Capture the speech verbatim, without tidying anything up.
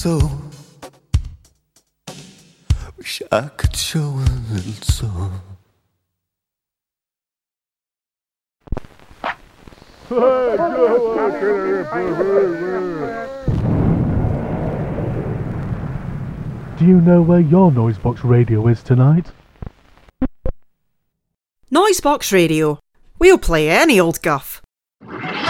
So, wish I could show a little soul. Do you know where your Noisebox radio is tonight? Noisebox Radio. We'll play any old guff.